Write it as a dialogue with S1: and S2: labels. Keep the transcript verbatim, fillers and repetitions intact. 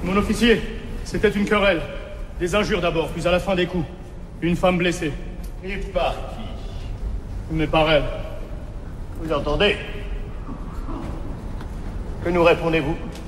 S1: Mon officier, c'était une querelle. Des injures d'abord, puis à la fin des coups. Une femme blessée.
S2: Et par qui?
S1: Mais par elle.
S2: Vous entendez? Que nous répondez-vous?